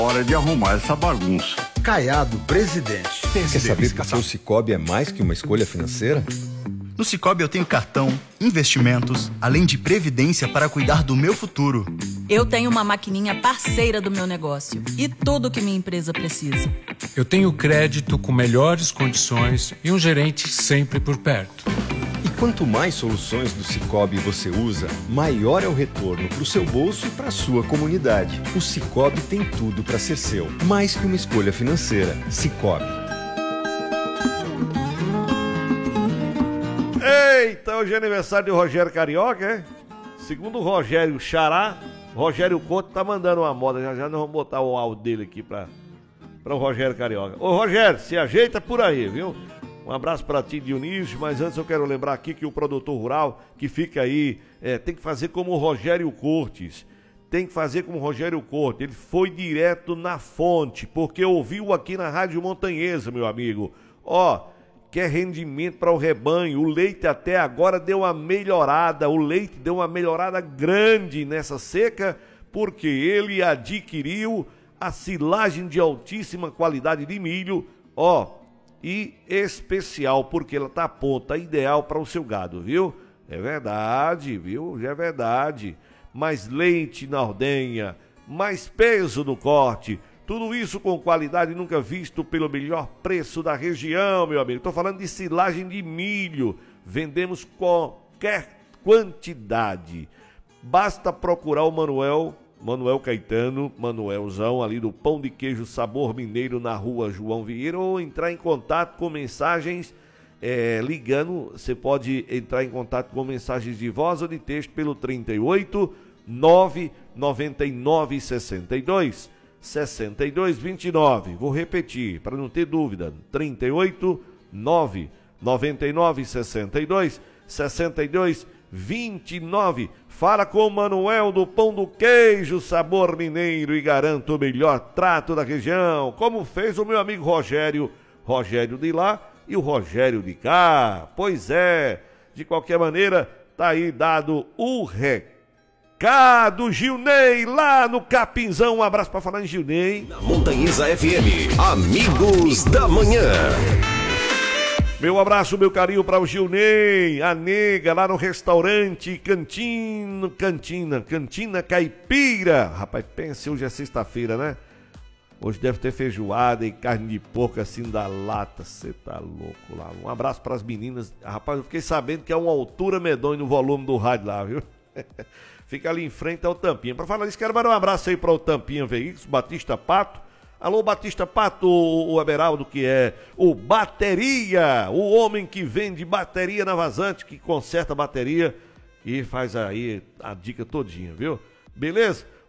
Hora de arrumar essa bagunça. Caiado, presidente. Quer saber por que o Sicoob é mais que uma escolha financeira? No Sicoob eu tenho cartão, investimentos, além de previdência para cuidar do meu futuro. Eu tenho uma maquininha parceira do meu negócio e tudo que minha empresa precisa. Eu tenho crédito com melhores condições e um gerente sempre por perto. E quanto mais soluções do Sicoob você usa, maior é o retorno para o seu bolso e para a sua comunidade. O Sicoob tem tudo para ser seu, mais que uma escolha financeira. Sicoob. Eita, hoje é aniversário de Rogério Carioca, é? Segundo o Rogério Xará, Rogério Couto tá mandando uma moda. Já nós vamos botar o áudio dele aqui para o Rogério Carioca. Ô Rogério, se ajeita por aí, viu? Um abraço para ti, Dionísio, mas antes eu quero lembrar aqui que o produtor rural que fica aí, tem que fazer como o Rogério Cortes. Tem que fazer como o Rogério Cortes. Ele foi direto na fonte, porque ouviu aqui na Rádio Montanhesa, meu amigo. Ó, quer rendimento para o rebanho. O leite até agora deu uma melhorada. O leite deu uma melhorada grande nessa seca, porque ele adquiriu a silagem de altíssima qualidade de milho, ó, e especial, porque ela tá a ponta ideal para o seu gado, viu? É verdade, viu? Já é verdade. Mais leite na ordenha, mais peso no corte, tudo isso com qualidade nunca visto pelo melhor preço da região, meu amigo. Tô falando de silagem de milho. Vendemos qualquer quantidade. Basta procurar o Manuel Caetano, Manuelzão, ali do Pão de Queijo Sabor Mineiro, na rua João Vieira, ou entrar em contato com mensagens, ligando. Você pode entrar em contato com mensagens de voz ou de texto pelo 38 999 62 6229. Vou repetir, para não ter dúvida, 38 999 62 6229. Fala com o Manuel do Pão do Queijo Sabor Mineiro e garanta o melhor trato da região, como fez o meu amigo Rogério de lá e o Rogério de cá. Pois é, de qualquer maneira, tá aí dado o recado. Gilney, lá no Capinzão, um abraço para falar em Gilney. Na Montanhesa FM, Amigos da Manhã. Meu abraço, meu carinho para o Gilney, a nega lá no restaurante Cantina Caipira. Rapaz, pense, hoje é sexta-feira, né? Hoje deve ter feijoada e carne de porco assim da lata. Você tá louco lá. Um abraço para as meninas. Rapaz, eu fiquei sabendo que é uma altura medonha no volume do rádio lá, viu? Fica ali em frente ao Tampinha. Para falar isso, quero mandar um abraço aí para o Tampinha Veículos, Batista Pato. Alô, Batista Pato, o Everaldo, que é o bateria, o homem que vende bateria na Vazante, que conserta a bateria e faz aí a dica todinha, viu? Beleza?